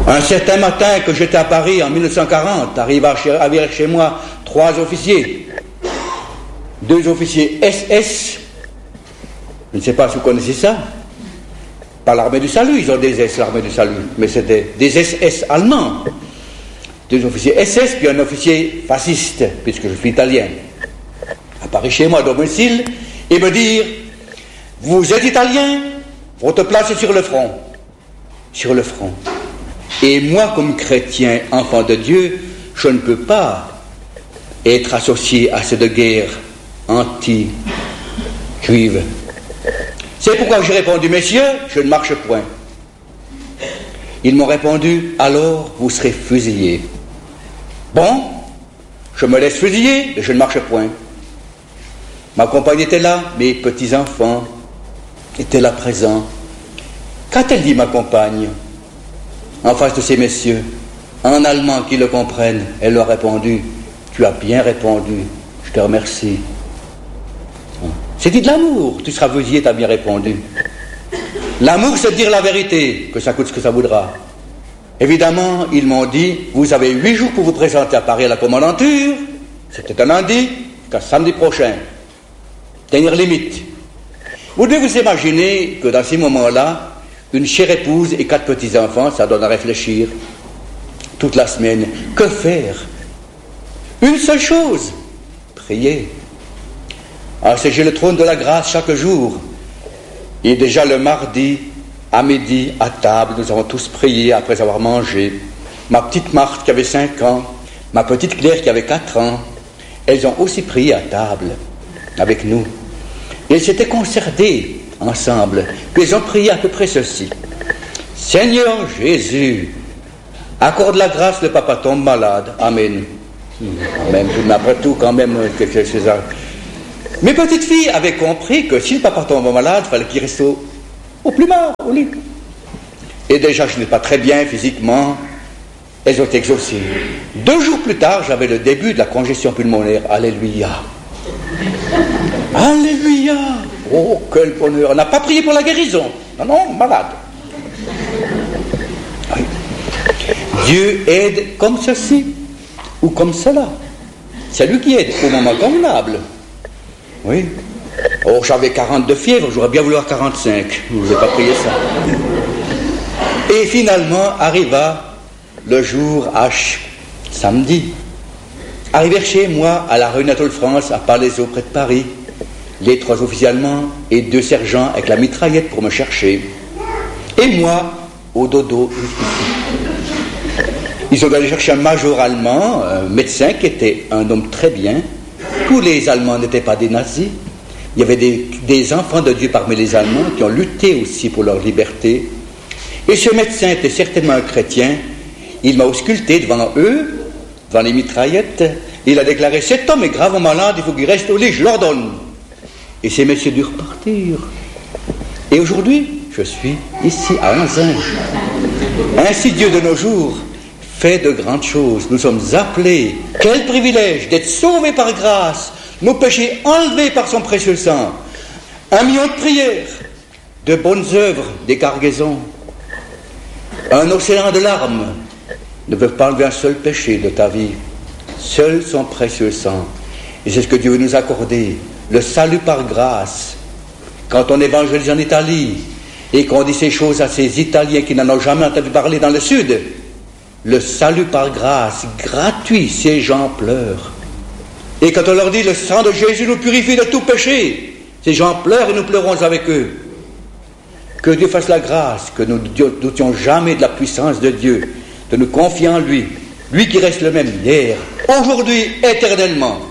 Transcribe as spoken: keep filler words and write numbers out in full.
Un certain matin que j'étais à Paris en mille neuf cent quarante, arrivèrent chez, chez moi trois officiers, deux officiers S S, je ne sais pas si vous connaissez ça, pas l'armée du salut, ils ont des S, l'armée du salut, mais c'était des S S allemands, deux officiers S S, puis un officier fasciste, puisque je suis italien, à Paris chez moi, à domicile, et me dire, vous êtes italien, votre place est sur le front, sur le front. Et moi, comme chrétien, enfant de Dieu, je ne peux pas être associé à cette guerre anti-juive. C'est pourquoi j'ai répondu, messieurs, je ne marche point. Ils m'ont répondu, alors vous serez fusillés. Bon, je me laisse fusiller, mais je ne marche point. Ma compagne était là, mes petits-enfants étaient là présents. Qu'a-t-elle dit, ma compagne, en face de ces messieurs, en allemand qui le comprennent? Elle leur a répondu, tu as bien répondu, je te remercie. C'est dit de l'amour, tu seras fusillé, tu as bien répondu. L'amour, c'est de dire la vérité, que ça coûte ce que ça voudra. Évidemment, ils m'ont dit, vous avez huit jours pour vous présenter à Paris à la commandanture, c'était un lundi, jusqu'à samedi prochain. Dernière limite. Vous devez vous imaginer que dans ces moments-là, une chère épouse et quatre petits-enfants, ça donne à réfléchir toute la semaine. Que faire? Une seule chose, prier. Asséger le trône de la grâce chaque jour. Et déjà le mardi, à midi, à table, nous avons tous prié après avoir mangé. Ma petite Marthe qui avait cinq ans, ma petite Claire qui avait quatre ans, elles ont aussi prié à table avec nous. Et elles s'étaient concertées ensemble, puis elles ont prié à peu près ceci. Seigneur Jésus, accorde la grâce, le papa tombe malade. Amen. Amen. Mais après tout, quand même, quelque chose. Mes petites filles avaient compris que si le papa tombe malade, il fallait qu'il reste au, au plus bas, au lit. Et déjà, je n'étais pas très bien physiquement. Elles ont exaucé. Deux jours plus tard, j'avais le début de la congestion pulmonaire. Alléluia. Alléluia. Oh, quel bonheur. On n'a pas prié pour la guérison. Non, non, malade. Oui. Dieu aide comme ceci ou comme cela. C'est lui qui aide au moment convenable. Oui. Oh, j'avais quarante de fièvre, j'aurais bien voulu avoir quarante-cinq. Je ne vous ai pas prié ça. Et finalement, arriva le jour H, samedi. Arrivèrent chez moi, à la rue Anatole-France, à Palaiseau, près de Paris, les trois officiers allemands et deux sergents avec la mitraillette pour me chercher. Et moi, au dodo, ils ont allé chercher un major allemand, un médecin qui était un homme très bien. Tous les Allemands n'étaient pas des nazis. Il y avait des, des enfants de Dieu parmi les Allemands qui ont lutté aussi pour leur liberté. Et ce médecin était certainement un chrétien. Il m'a ausculté devant eux, devant les mitraillettes. Il a déclaré, cet homme est gravement malade, il faut qu'il reste au lit, je l'ordonne. Et ces messieurs durent partir. Et aujourd'hui, je suis ici à Anzin. Ainsi Dieu de nos jours fait de grandes choses. Nous sommes appelés, quel privilège d'être sauvés par grâce, nos péchés enlevés par son précieux sang. Un million de prières, de bonnes œuvres, des cargaisons. Un océan de larmes ne peut pas enlever un seul péché de ta vie. Seul son précieux sang. Et c'est ce que Dieu veut nous accorder. Le salut par grâce. Quand on évangélise en Italie et qu'on dit ces choses à ces Italiens qui n'en ont jamais entendu parler dans le Sud, le salut par grâce, gratuit, ces gens pleurent. Et quand on leur dit le sang de Jésus nous purifie de tout péché, ces gens pleurent et nous pleurons avec eux. Que Dieu fasse la grâce, que nous ne doutions jamais de la puissance de Dieu, de nous confier en lui, lui qui reste le même hier, aujourd'hui, éternellement.